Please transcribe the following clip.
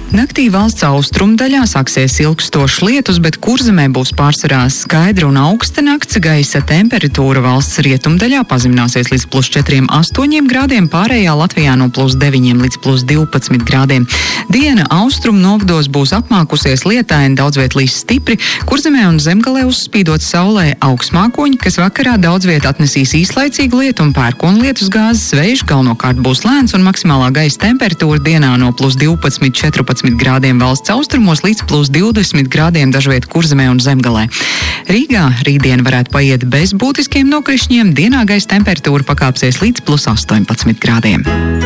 Naktī valsts austrumdaļā sāksies ilgstošs lietus, bet Kurzemē būs pārsvarā skaidra un augsta nakts. Gaisa temperatūra valsts rietumdaļā pazemināsies līdz +4–8 grādiem, pārējā Latvijā no +9 līdz +12 grādiem. Diena austrumu novados būs apmākusies lietaini, daudz viet līs stipri. Kurzemē un Zemgalē uzspīdot saulē augsmākoņi, kas vakarā daudz viet atnesīs īslaicīgu lietu un pērkonu lietus gāzes. Vējš galvenokārt būs lēns un maksimālā gaisa temperatūra dienā no +12–14 grādiem valsts austrumos līdz +20 grādiem dažviet Kurzemē un Zemgalē. Rīgā rītdien varētu paiet bez būtiskiem nokrišņiem, dienā gaisa temperatūra pakāpsies līdz +18 grādiem.